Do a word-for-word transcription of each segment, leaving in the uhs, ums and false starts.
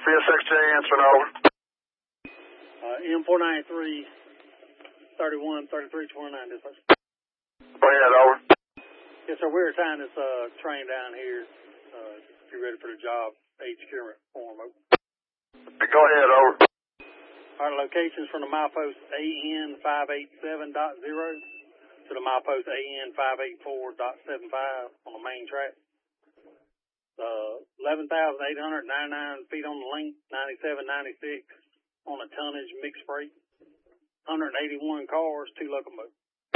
S X J answering over. Uh, M four ninety-three, thirty-one, thirty-three, twenty-nine, dispatch. Go ahead, over. Yes, sir, we're tying this uh, train down here. Uh, if you're ready for the job, age procurement form. Over. Go ahead, over. Our locations from the milepost A N five eighty-seven point zero to the milepost A N five eighty-four point seven five on the main track. Uh, eleven thousand eight hundred ninety-nine feet on the length, ninety-seven ninety-six on a tonnage mixed freight. one hundred eighty-one cars, two locomotives.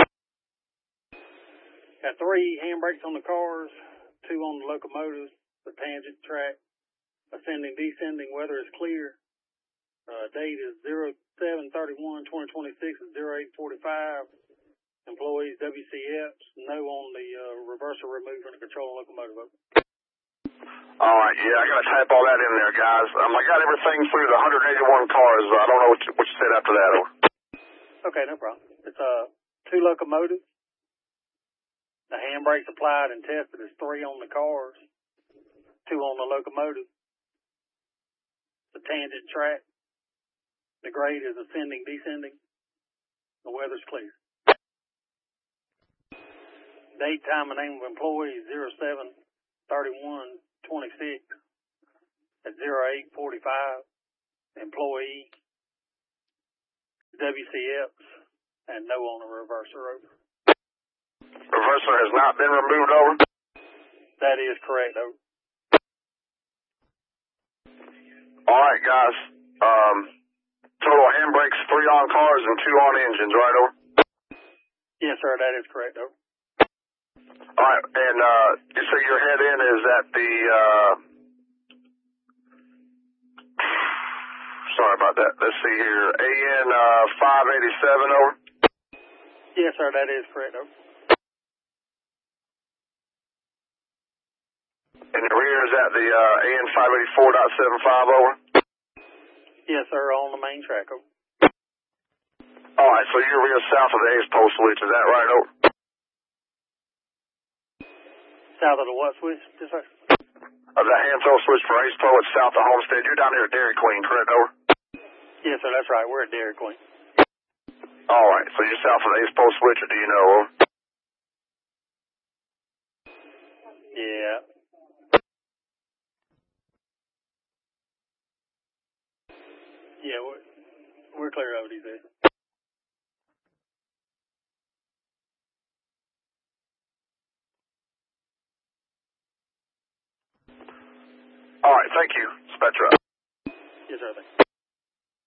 Got three handbrakes on the cars, two on the locomotives, the tangent track, ascending, descending, weather is clear. Uh, date is zero seven thirty-one twenty twenty-six at zero eight forty-five. Employees W C Fs, no on the uh, reverser removed from the control locomotive. All right, yeah, I got to type all that in there, guys. Um, I got everything through the one hundred eighty-one cars. I don't know what you, what you said after that. Over. Okay, no problem. It's uh, two locomotives. The handbrakes applied and tested is three on the cars, two on the locomotive. The tangent track. The grade is ascending, descending. The weather's clear. Date, time, and name of employees, zero seven thirty-one twenty-six at zero eight forty-five. Employee, W C Fs, and no on the reverser. Over. Reverser has not been removed, over? That is correct, over. All right, guys. Um... Total handbrakes, three on cars and two on engines, right, over? Yes, sir, that is correct, over. All right, and uh, you say your head in is at the, uh, sorry about that, let's see here, A N uh, five eighty-seven, over? Yes, sir, that is correct, over. And your rear is at the uh, A N five eighty-four point seven five, over? Yes, sir, on the main track, over. All right, so you're real south of the Ace Pole switch, is that right, over? South of the what switch? Yes, sir. Of the hand-throw switch for Ace Pole, it's south of Homestead. You're down here at Dairy Queen, correct, over? Yes, sir, that's right. We're at Dairy Queen. All right, so you're south of the Ace Pole switch, or do you know, over? Yeah. Yeah, we're, we're clear over these days. All right, thank you, Spectra. Yes, sir, thank you.